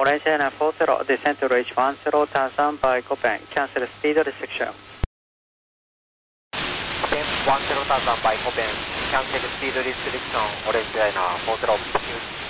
Orange Airline 40, descent to reach 10,000 by Copen, cancel speed restriction. 10,000 by Copen, cancel speed restriction, Orange Airline 40.